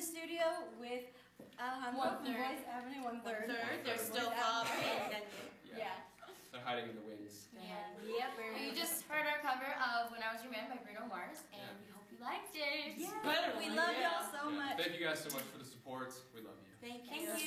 studio with Alejandro from Boys Avenue, one third. They're still popping. Yeah. They're hiding in the wings. Yeah. Yep. You just heard our cover of When I Was Your Man by Bruno Mars, and we hope you liked it. Yeah. We love y'all so much. Thank you guys so much for the support. We love you. Thank you.